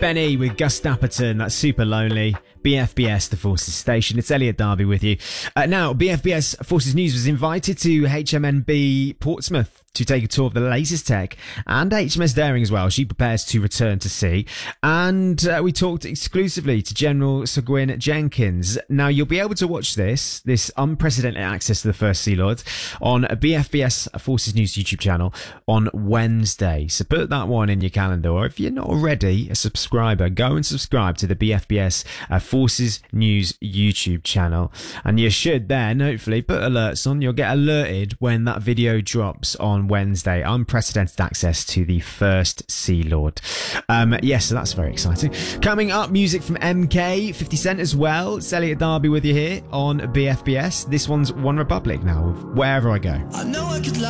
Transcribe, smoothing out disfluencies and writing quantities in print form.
Benny with Gus Dapperton. That's Super Lonely. BFBS, the Forces Station. It's Elliot Darby with you. Now, BFBS Forces News was invited to HMNB Portsmouth to take a tour of the latest tech, and HMS Daring as well. She prepares to return to sea. And we talked exclusively to General Sir Gwyn Jenkins. Now, you'll be able to watch this unprecedented access to the First Sea Lord, on a BFBS Forces News YouTube channel on Wednesday. So put that one in your calendar, or if you're not already a subscriber, go and subscribe to the BFBS Forces News YouTube channel, and you should then hopefully put alerts on. You'll get alerted when that video drops on Wednesday. Unprecedented access to the First Sea Lord. Yes, so that's very exciting. Coming up, music from MK, 50 Cent as well. It's Elliot Darby with you here on BFBS. This one's One Republic now, Wherever I Go. I know I could lie.